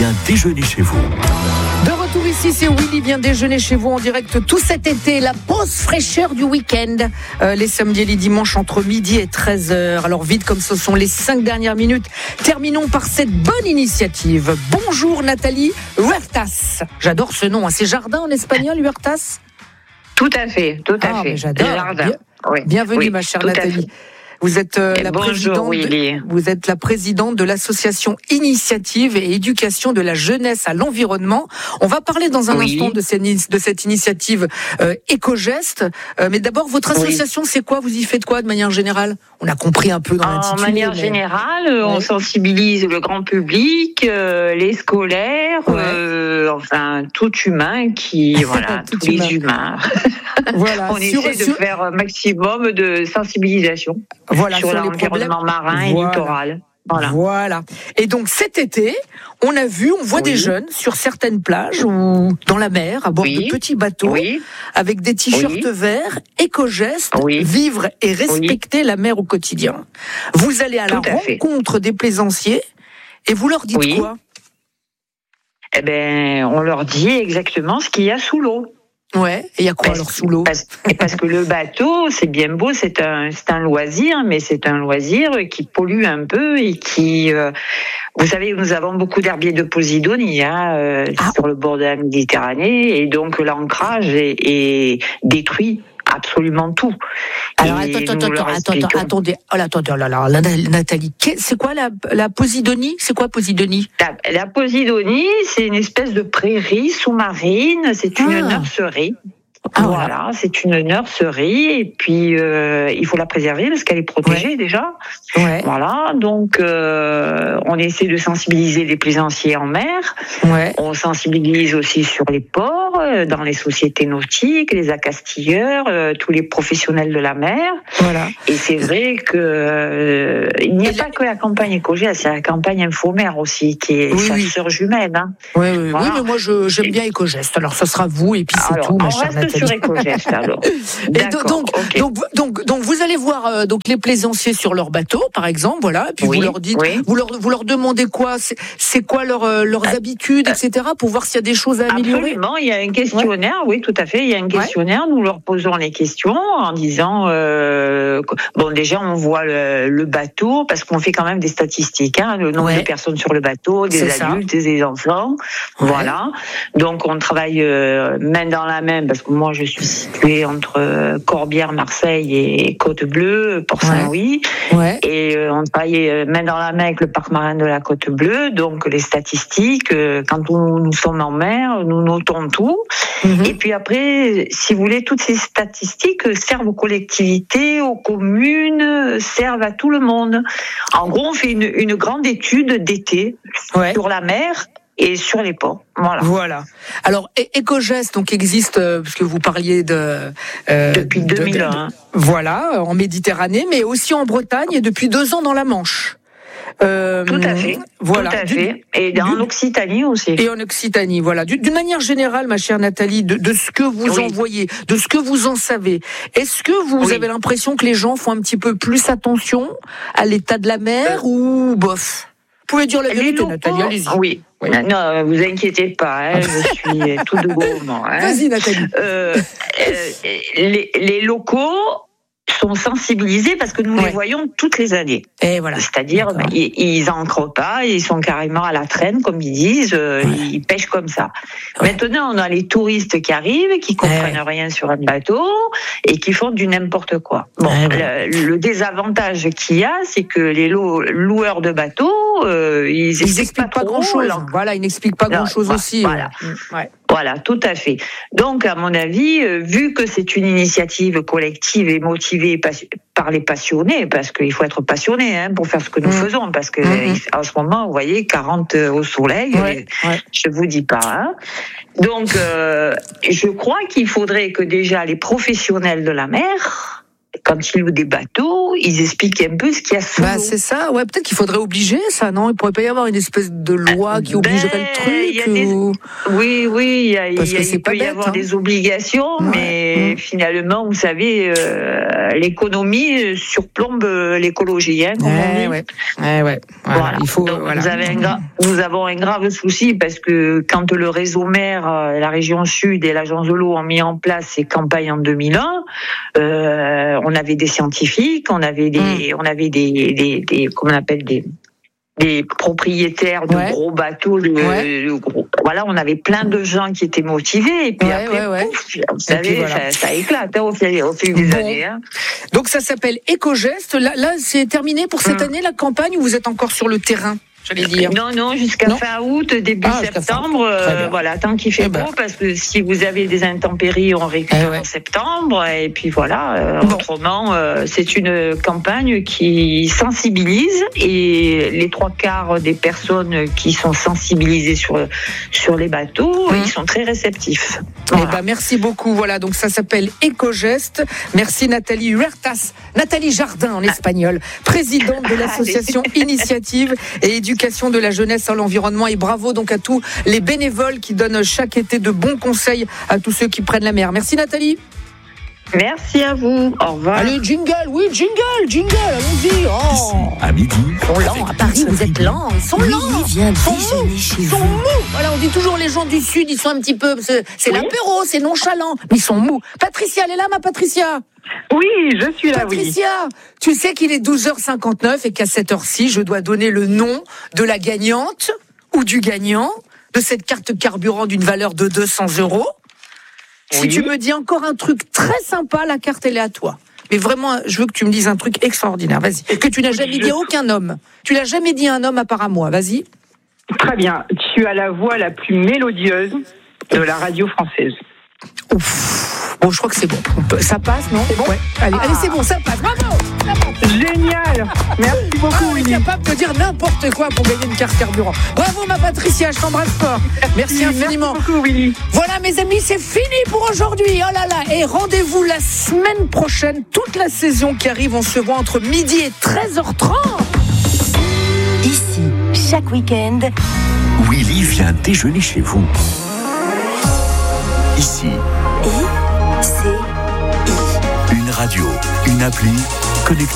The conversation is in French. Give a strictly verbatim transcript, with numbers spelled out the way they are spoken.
vient déjeuner chez vous. De retour ici, c'est Willy vient déjeuner chez vous en direct tout cet été. La pause fraîcheur du week-end. Euh, les samedis et les dimanches entre midi et treize heures. Alors vite comme ce sont les cinq dernières minutes, terminons par cette bonne initiative. Bonjour Nathalie Huertas. J'adore ce nom. Hein. C'est jardin en espagnol, Huertas ? Tout à fait, tout à ah, fait. J'adore. Jardin. Bien, oui. Bienvenue oui, ma chère Nathalie. Vous êtes euh, la bonjour, présidente. Willy. Vous êtes la présidente de l'association Initiative et Éducation de la jeunesse à l'environnement. On va parler dans un oui. instant de cette, de cette initiative euh, Éco-Geste. Euh, mais d'abord, votre association, oui. c'est quoi ? Vous y faites quoi de manière générale ? On a compris un peu dans l'intitulé. En manière mais... générale, ouais. on sensibilise le grand public, euh, les scolaires, ouais. euh, enfin tout humain qui, voilà, tous humain. les humains. Voilà. On sur, essaie sur... de faire un maximum de sensibilisation. Voilà, sur, sur l'environnement marin voilà. et littoral. Voilà. voilà. Et donc cet été, on a vu, on voit oui. des jeunes sur certaines plages ou dans la mer, à bord oui. de petits bateaux, oui. avec des t-shirts oui. verts, Éco-Geste, oui. vivre et respecter oui. la mer au quotidien. Vous allez à Tout la à rencontre fait. des plaisanciers et vous leur dites oui. quoi ? Eh ben, on leur dit exactement ce qu'il y a sous l'eau. Ouais, et il y a quoi parce, alors sous l'eau ? parce, parce que le bateau, c'est bien beau, c'est un, c'est un loisir, mais c'est un loisir qui pollue un peu et qui... Euh, vous savez, nous avons beaucoup d'herbiers de Posidonie hein, euh, ah. sur le bord de la Méditerranée, et donc l'ancrage est, est détruit. Absolument tout. Alors attends, attends, attends, attends, attendez, oh là, attendez, oh là, là, Nathalie, c'est quoi la, la Posidonie ? C'est quoi Posidonie ? La, la Posidonie, c'est une espèce de prairie sous-marine, c'est une ah. nurserie. Ah, voilà, voilà, c'est une nurserie et puis euh, il faut la préserver parce qu'elle est protégée ouais. déjà. Ouais. Voilà, donc euh, on essaie de sensibiliser les plaisanciers en mer. Ouais. On sensibilise aussi sur les ports, dans les sociétés nautiques, les accastilleurs, euh, tous les professionnels de la mer. Voilà. Et c'est vrai que euh, il n'y a et pas la... que la campagne Éco-Geste, c'est la campagne Infomer aussi qui est oui, sa oui. sœur jumelle. Hein. Oui, oui, voilà. oui, mais moi je, j'aime bien Éco-Geste. Alors ce sera vous et puis c'est alors, tout, ma chère Nathalie. Sur Éco-Geste, alors. Et donc, okay. donc, donc, donc, vous allez voir euh, donc les plaisanciers sur leur bateau, par exemple, voilà. Et puis oui, vous leur dites, oui. vous leur, vous leur demandez quoi, c'est, c'est quoi leur, euh, leurs euh, habitudes, et cetera, pour voir s'il y a des choses à améliorer. Absolument, il y a un questionnaire, ouais. oui, tout à fait. Il y a un questionnaire. Ouais. Nous leur posons les questions en disant, euh, bon, déjà on voit le, le bateau parce qu'on fait quand même des statistiques, hein, le nombre ouais. de personnes sur le bateau, des c'est adultes, ça. des enfants, ouais. voilà. Donc on travaille euh, main dans la main parce que moi je suis située entre Corbière, Marseille et Côte-Bleue, Port-Saint-Louis. Ouais. Ouais. Et euh, on travaille main dans la main avec le parc marin de la Côte-Bleue. Donc les statistiques, euh, quand nous, nous sommes en mer, nous notons tout. Mm-hmm. Et puis après, si vous voulez, toutes ces statistiques servent aux collectivités, aux communes, servent à tout le monde. En gros, on fait une, une grande étude d'été ouais. sur la mer et sur les ports. Voilà. Voilà. Alors, Éco-Geste, donc, existe, euh, parce que vous parliez de... Euh, depuis deux mille un. De, de, voilà, en Méditerranée, mais aussi en Bretagne, et depuis deux ans dans la Manche. Euh, tout à fait. Voilà. Tout à fait. Et en Occitanie aussi. Et en Occitanie, voilà. D'une manière générale, ma chère Nathalie, de, de ce que vous oui. en voyez, de ce que vous en savez, est-ce que vous oui. avez l'impression que les gens font un petit peu plus attention à l'état de la mer euh, ou bof ? Vous pouvez dire la vérité, locaux, Nathalie, allez-y. Oui. oui. Non, vous inquiétez pas, hein, je suis tout de beau moment. Hein. Vas-y, Nathalie. Euh, euh, les, les locaux sont sensibilisés parce que nous ouais. les voyons toutes les années. Et voilà. C'est-à-dire, bah, ils, ils ancrent pas, ils sont carrément à la traîne, comme ils disent, euh, ouais. ils pêchent comme ça. Ouais. Maintenant, on a les touristes qui arrivent, qui comprennent ouais. rien sur un bateau et qui font du n'importe quoi. Bon, ouais. le, le désavantage qu'il y a, c'est que les loueurs de bateaux, euh, ils, ils expliquent pas, pas grand-chose. Voilà, ils n'expliquent pas grand-chose non, aussi. Voilà. Ouais. Voilà, tout à fait. Donc, à mon avis, euh, vu que c'est une initiative collective et motivée par les passionnés, parce qu'il faut être passionné hein, pour faire ce que nous mmh. faisons, parce que mmh. en ce moment, vous voyez, quarante au soleil, ouais, ouais. je vous dis pas. Hein. Donc, euh, je crois qu'il faudrait que déjà les professionnels de la mer, quand ils louent des bateaux, ils expliquent un peu ce qu'il y a sous bah, l'eau. C'est ça, ouais, peut-être qu'il faudrait obliger ça, non? Il pourrait pas y avoir une espèce de loi qui obligerait ben, le truc des... ou... Oui, oui, il, y a, Parce il, y a, que c'est il peut pas y bête, avoir hein. des obligations, ouais. mais mmh. finalement, vous savez, euh, l'économie surplombe l'écologie, hein, comme ouais, on dit. Ouais, ouais, ouais. Voilà. Voilà. Il faut, Donc, voilà. Vous avez un gra... nous avons un grave souci parce que quand le réseau maire, la région Sud et l'agence de l'eau ont mis en place ces campagnes en deux mille un, euh, on avait des scientifiques, on avait des, mmh. on avait des, des, des, comment on appelle des des propriétaires de ouais. gros bateaux, de, ouais. de gros, voilà, on avait plein de gens qui étaient motivés, et puis ouais, après, ouais, pouf, vous savez, voilà. ça, ça éclate hein, au, fil, au fil des bon. années. Hein. Donc ça s'appelle Éco-Geste. Là, là, c'est terminé pour cette hum. année, la campagne, ou vous êtes encore sur le terrain? J'allais dire. Non, non, jusqu'à non. fin août, début ah, septembre, euh, voilà, tant qu'il fait eh ben. beau, parce que si vous avez des intempéries, on récupère eh ouais. en septembre, et puis voilà, euh, bon. autrement, euh, c'est une campagne qui sensibilise, et les trois quarts des personnes qui sont sensibilisées sur, sur les bateaux, mmh. ils sont très réceptifs. Voilà. Eh ben, merci beaucoup, voilà, donc ça s'appelle Éco-Geste. Merci Nathalie Huertas, Nathalie Jardin en espagnol, présidente de l'association Initiative et Éducation Éducation de la jeunesse à l'environnement, et bravo donc à tous les bénévoles qui donnent chaque été de bons conseils à tous ceux qui prennent la mer. Merci Nathalie. Merci à vous. Au revoir. Allez, jingle, oui, jingle, jingle, allons-y. Oh. Ici, à midi. Ils sont lents, à Paris, vous êtes lents. Ils sont lents. Ils sont mous. Ils sont mous. Voilà, on dit toujours les gens du Sud, ils sont un petit peu... C'est, c'est oui. l'apéro, c'est nonchalant, mais ils sont mous. Patricia, elle est là, ma Patricia? Oui, je suis là, Patricia, oui. tu sais qu'il est douze heures cinquante-neuf et qu'à cette heure-ci, je dois donner le nom de la gagnante ou du gagnant de cette carte carburant d'une valeur de deux cents euros. Oui. Si tu me dis encore un truc très sympa, la carte, elle est à toi. Mais vraiment, je veux que tu me dises un truc extraordinaire. Vas-y. Que tu n'as jamais dit à aucun homme. Tu l'as jamais dit à un homme à part à moi. Vas-y. Très bien. Tu as la voix la plus mélodieuse de la radio française. Ouf. Bon, je crois que c'est bon. Ça passe, non? C'est bon? Ouais. Allez, ah. allez, c'est bon, ça passe. Bravo! Génial! Merci beaucoup, ah, Willy. On est capable de dire n'importe quoi pour gagner une carte carburant. Bravo, ma Patricia, je t'embrasse fort. Merci, Merci infiniment. Merci beaucoup, Willy. Voilà, mes amis, c'est fini pour aujourd'hui. Oh là là. Et rendez-vous la semaine prochaine. Toute la saison qui arrive, on se voit entre midi et treize heures trente. Ici, chaque week-end, Willy vient déjeuner chez vous. Ici. I, C, I. Une radio, une appli, connectée.